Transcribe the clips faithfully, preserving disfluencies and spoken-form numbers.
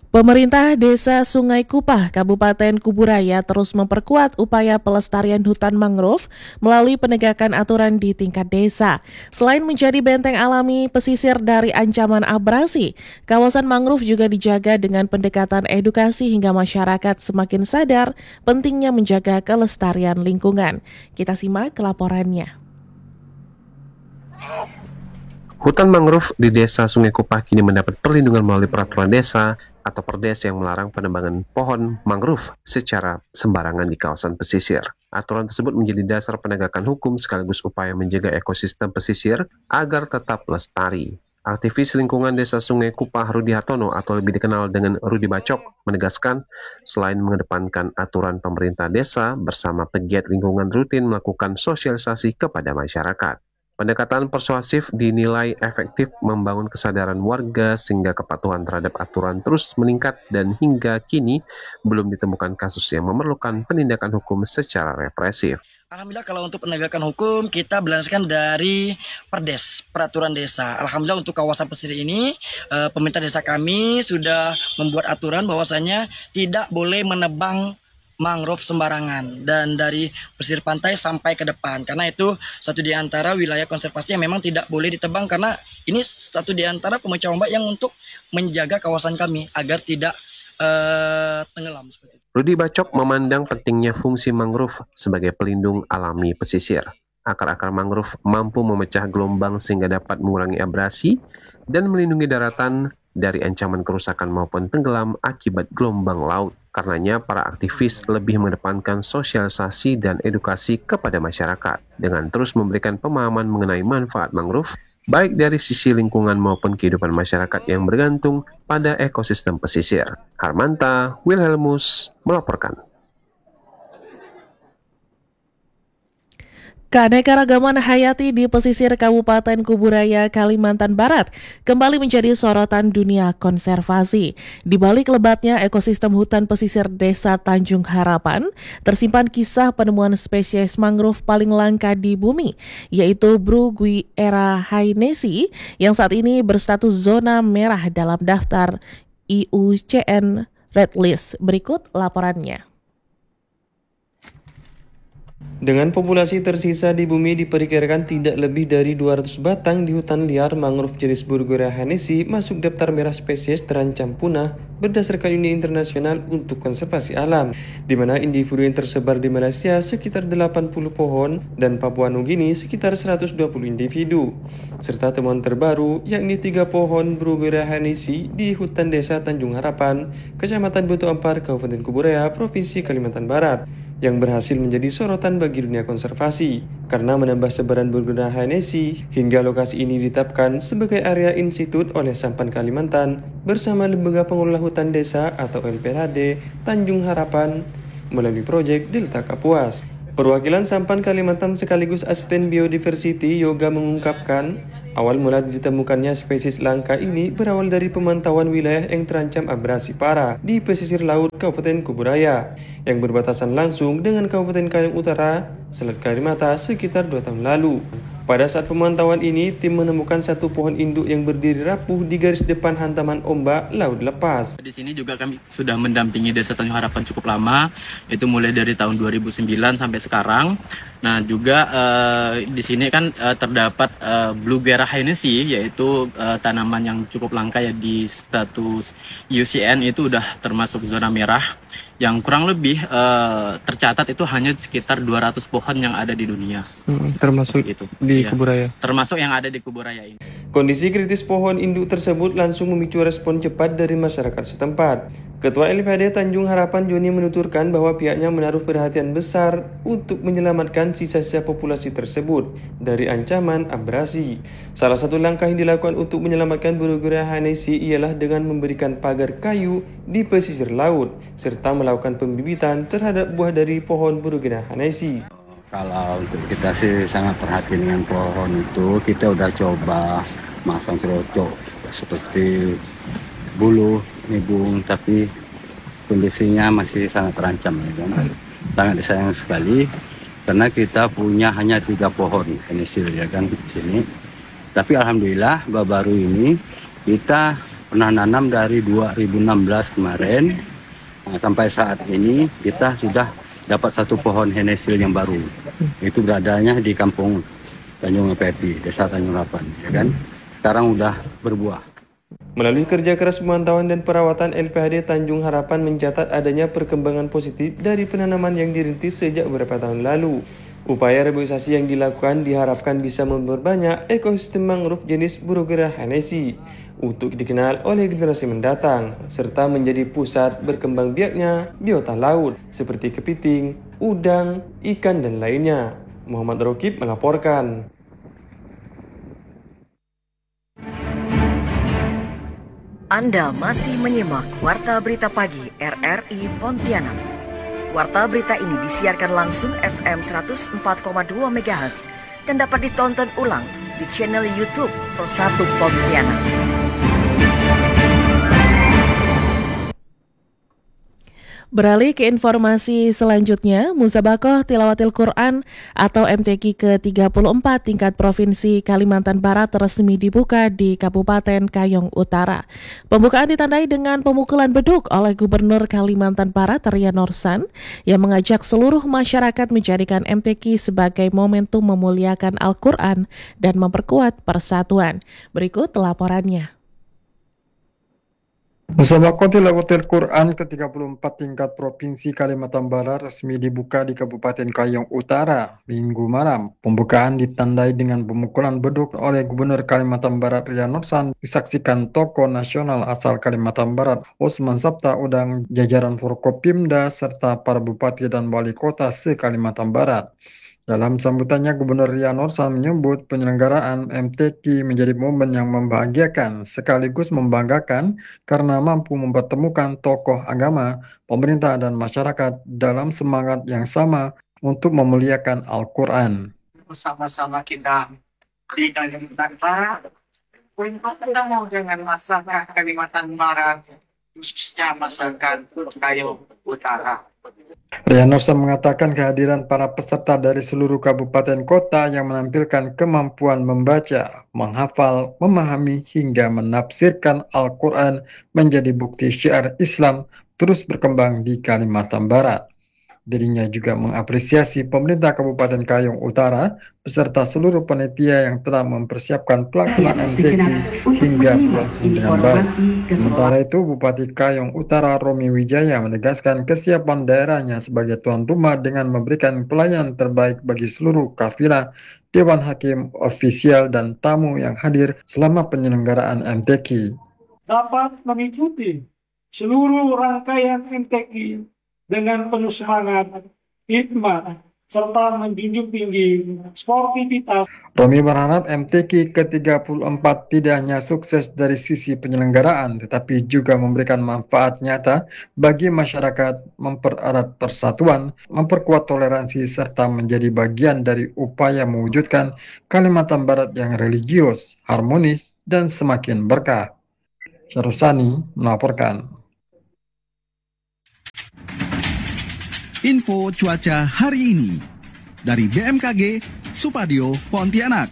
Pemerintah Desa Sungai Kupah, Kabupaten Kuburaya terus memperkuat upaya pelestarian hutan mangrove melalui penegakan aturan di tingkat desa. Selain menjadi benteng alami pesisir dari ancaman abrasi, kawasan mangrove juga dijaga dengan pendekatan edukasi hingga masyarakat semakin sadar pentingnya menjaga kelestarian lingkungan. Kita simak laporannya. Hutan mangrove di Desa Sungai Kupah kini mendapat perlindungan melalui peraturan desa atau Perdes yang melarang penebangan pohon mangrove secara sembarangan di kawasan pesisir. Aturan tersebut menjadi dasar penegakan hukum sekaligus upaya menjaga ekosistem pesisir agar tetap lestari. Aktivis lingkungan Desa Sungai Kupah Rudi Hartono atau lebih dikenal dengan Rudi Bacok menegaskan selain mengedepankan aturan pemerintah desa bersama pegiat lingkungan rutin melakukan sosialisasi kepada masyarakat. Pendekatan persuasif dinilai efektif membangun kesadaran warga sehingga kepatuhan terhadap aturan terus meningkat dan hingga kini belum ditemukan kasus yang memerlukan penindakan hukum secara represif. Alhamdulillah kalau untuk penegakan hukum kita berlandaskan dari Perdes, peraturan desa. Alhamdulillah untuk kawasan pesisir ini eh, pemerintah desa kami sudah membuat aturan bahwasanya tidak boleh menebang mangrove sembarangan dan dari pesisir pantai sampai ke depan, karena itu satu di antara wilayah konservasi yang memang tidak boleh ditebang, karena ini satu di antara pemecah ombak yang untuk menjaga kawasan kami agar tidak uh, tenggelam seperti itu. Rudi Bacok memandang pentingnya fungsi mangrove sebagai pelindung alami pesisir. Akar-akar mangrove mampu memecah gelombang sehingga dapat mengurangi abrasi dan melindungi daratan dari ancaman kerusakan maupun tenggelam akibat gelombang laut. Karenanya, para aktivis lebih mengedepankan sosialisasi dan edukasi kepada masyarakat dengan terus memberikan pemahaman mengenai manfaat mangrove, baik dari sisi lingkungan maupun kehidupan masyarakat yang bergantung pada ekosistem pesisir. Harmanta Wilhelmus melaporkan. Keanekaragaman hayati di pesisir Kabupaten Kuburaya, Kalimantan Barat kembali menjadi sorotan dunia konservasi. Di balik lebatnya ekosistem hutan pesisir Desa Tanjung Harapan, tersimpan kisah penemuan spesies mangrove paling langka di bumi, yaitu Bruguiera hainesi yang saat ini berstatus zona merah dalam daftar I U C N Red List. Berikut laporannya. Dengan populasi tersisa di bumi diperkirakan tidak lebih dari dua ratus batang di hutan liar, mangrove jenis Bruguiera hainesi masuk daftar merah spesies terancam punah berdasarkan Uni Internasional untuk Konservasi Alam, di mana individu yang tersebar di Malaysia sekitar delapan puluh pohon dan Papua Nugini sekitar seratus dua puluh individu, serta temuan terbaru yakni tiga pohon Bruguiera hainesi di hutan Desa Tanjung Harapan, Kecamatan Batu Ampar, Kabupaten Kuburaya, Provinsi Kalimantan Barat, yang berhasil menjadi sorotan bagi dunia konservasi karena menambah sebaran Bruguiera hainesi hingga lokasi ini ditetapkan sebagai area institut oleh Sampan Kalimantan bersama Lembaga Pengelola Hutan Desa atau L P H D Tanjung Harapan melalui proyek Delta Kapuas. Perwakilan Sampan Kalimantan sekaligus Asisten Biodiversity Yoga mengungkapkan, awal mula ditemukannya spesies langka ini berawal dari pemantauan wilayah yang terancam abrasi parah di pesisir laut Kabupaten Kuburaya yang berbatasan langsung dengan Kabupaten Kayong Utara, Selat Karimata sekitar dua tahun lalu. Pada saat pemantauan ini, tim menemukan satu pohon induk yang berdiri rapuh di garis depan hantaman ombak laut lepas. Di sini juga kami sudah mendampingi Desa Tanjung Harapan cukup lama, itu mulai dari tahun dua ribu sembilan sampai sekarang. Nah juga eh, di sini kan eh, terdapat eh, Bruguiera hainesi, yaitu eh, tanaman yang cukup langka ya di status I U C N, itu udah termasuk zona merah yang kurang lebih uh, tercatat itu hanya sekitar dua ratus pohon yang ada di dunia. Hmm, termasuk itu di ya, Kuburaya. Termasuk yang ada di Kuburaya ini. Kondisi kritis pohon induk tersebut langsung memicu respon cepat dari masyarakat setempat. Ketua L P H D Tanjung Harapan Joni menuturkan bahwa pihaknya menaruh perhatian besar untuk menyelamatkan sisa-sisa populasi tersebut dari ancaman abrasi. Salah satu langkah yang dilakukan untuk menyelamatkan Bruguiera hainesi ialah dengan memberikan pagar kayu di pesisir laut serta melakukan pembibitan terhadap buah dari pohon Bruguiera hainesi. Kalau untuk kita sih sangat perhatian dengan pohon itu, kita udah coba masang cerocok seperti bulu, nibung, tapi kondisinya masih sangat terancam ya kan. Sangat disayang sekali karena kita punya hanya tiga pohon hainesi ya kan di sini. Tapi alhamdulillah baru ini Kita pernah nanam dari dua ribu enam belas kemarin. Nah, sampai saat ini kita sudah dapat satu pohon henesil yang baru. Itu beradanya di kampung Tanjung Pepi, Desa Tanjung Harapan, ya kan? Sekarang udah berbuah. Melalui kerja keras pemantauan dan perawatan, L P H D Tanjung Harapan mencatat adanya perkembangan positif dari penanaman yang dirintis sejak beberapa tahun lalu. Upaya reboisasi yang dilakukan diharapkan bisa memperbanyak ekosistem mangrove jenis Bruguiera hennessy untuk dikenal oleh generasi mendatang, serta menjadi pusat berkembang biaknya biota laut seperti kepiting, udang, ikan, dan lainnya. Muhammad Rokib melaporkan. Anda masih menyimak Warta Berita Pagi R R I Pontianak. Warta berita ini disiarkan langsung F M seratus empat koma dua megahertz dan dapat ditonton ulang di channel YouTube Pro satu Pontianak. Beralih ke informasi selanjutnya, Musabakoh Tilawatil Quran atau M T Q ke tiga puluh empat tingkat Provinsi Kalimantan Barat resmi dibuka di Kabupaten Kayong Utara. Pembukaan ditandai dengan pemukulan beduk oleh Gubernur Kalimantan Barat Rian Norsan yang mengajak seluruh masyarakat menjadikan M T Q sebagai momentum memuliakan Al-Quran dan memperkuat persatuan. Berikut laporannya. Musabakoh Tilawatil Quran ke tiga puluh empat tingkat Provinsi Kalimantan Barat resmi dibuka di Kabupaten Kayong Utara Minggu malam. Pembukaan ditandai dengan pemukulan beduk oleh Gubernur Kalimantan Barat Rian Norsan, disaksikan tokoh nasional asal Kalimantan Barat Osman Sabta Udang, jajaran Forkopimda serta para bupati dan wali kota se-Kalimantan Barat. Dalam sambutannya, Gubernur Rian Norsan menyebut penyelenggaraan M T Q menjadi momen yang membahagiakan sekaligus membanggakan karena mampu mempertemukan tokoh agama, pemerintah, dan masyarakat dalam semangat yang sama untuk memuliakan Al-Quran. Bersama-sama kita di Kalimantan Barat untuk bertemu dengan masyarakat Kalimantan Barat, khususnya masyarakat Kayong Utara. Rian Norsan mengatakan kehadiran para peserta dari seluruh kabupaten kota yang menampilkan kemampuan membaca, menghafal, memahami, hingga menafsirkan Al-Quran menjadi bukti syiar Islam terus berkembang di Kalimantan Barat. Dirinya juga mengapresiasi pemerintah Kabupaten Kayong Utara beserta seluruh panitia yang telah mempersiapkan pelaksanaan M T Q hingga berlangsung dengan baik. Sementara itu, Bupati Kayong Utara Romi Wijaya menegaskan kesiapan daerahnya sebagai tuan rumah dengan memberikan pelayanan terbaik bagi seluruh kafilah, Dewan Hakim, ofisial, dan tamu yang hadir selama penyelenggaraan M T Q. Dapat mengikuti seluruh rangkaian M T Q dengan penuh semangat, hikmat, serta menjunjung tinggi sportivitas. Romi berharap M T Q ke tiga puluh empat tidak hanya sukses dari sisi penyelenggaraan, tetapi juga memberikan manfaat nyata bagi masyarakat, mempererat persatuan, memperkuat toleransi, serta menjadi bagian dari upaya mewujudkan Kalimantan Barat yang religius, harmonis, dan semakin berkah. Syarusani melaporkan. Info cuaca hari ini dari B M K G Supadio Pontianak.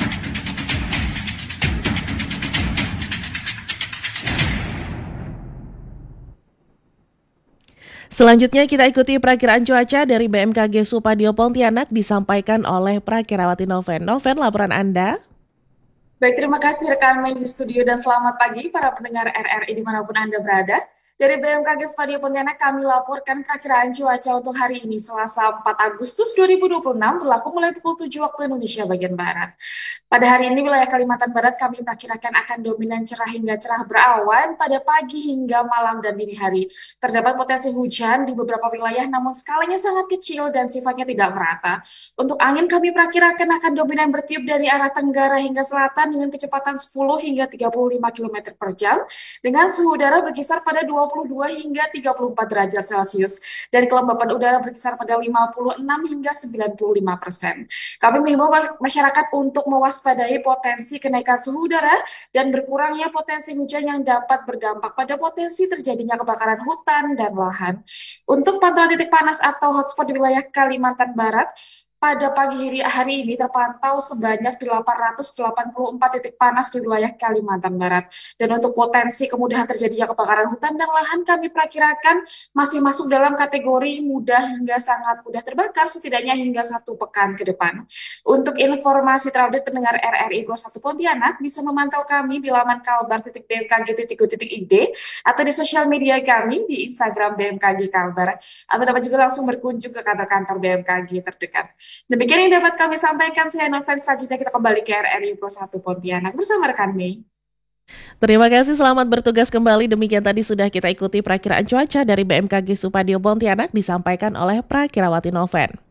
Selanjutnya kita ikuti perakiraan cuaca dari B M K G Supadio Pontianak disampaikan oleh Prakirawati Noven. Noven, laporan Anda. Baik, terima kasih rekan main di studio dan selamat pagi para pendengar R R I dimanapun Anda berada. Dari B M K G Supadio Pontianak kami laporkan perakiraan cuaca untuk hari ini Selasa empat Agustus dua ribu dua puluh enam berlaku mulai pukul tujuh waktu Indonesia bagian Barat. Pada hari ini wilayah Kalimantan Barat kami perkirakan akan dominan cerah hingga cerah berawan pada pagi hingga malam dan dini hari. Terdapat potensi hujan di beberapa wilayah namun skalanya sangat kecil dan sifatnya tidak merata. Untuk angin kami perkirakan akan dominan bertiup dari arah tenggara hingga selatan dengan kecepatan sepuluh hingga tiga puluh lima kilometer per jam dengan suhu udara berkisar pada dua puluh dua hingga tiga puluh empat derajat Celcius dan kelembapan udara berkisar pada lima puluh enam hingga sembilan puluh lima persen. Kami menghimbau masyarakat untuk mewaspadai potensi kenaikan suhu udara dan berkurangnya potensi hujan yang dapat berdampak pada potensi terjadinya kebakaran hutan dan lahan. Untuk pantauan titik panas atau hotspot di wilayah Kalimantan Barat, pada pagi hari, hari ini terpantau sebanyak delapan ratus delapan puluh empat titik panas di wilayah Kalimantan Barat. Dan untuk potensi kemudahan terjadinya kebakaran hutan dan lahan kami perkirakan masih masuk dalam kategori mudah hingga sangat mudah terbakar setidaknya hingga satu pekan ke depan. Untuk informasi terupdate pendengar R R I Pro satu Pontianak bisa memantau kami di laman kalbar titik b m k g titik go titik i d atau di sosial media kami di Instagram B M K G Kalbar, atau dapat juga langsung berkunjung ke kantor-kantor B M K G terdekat. Demikian yang dapat kami sampaikan. Saya Noven, selanjutnya kita kembali ke R R I Pro satu Pontianak bersama rekan Mei. Terima kasih, selamat bertugas kembali. Demikian tadi sudah kita ikuti perakiraan cuaca dari B M K G Supadio Pontianak disampaikan oleh Prakirawati Noven.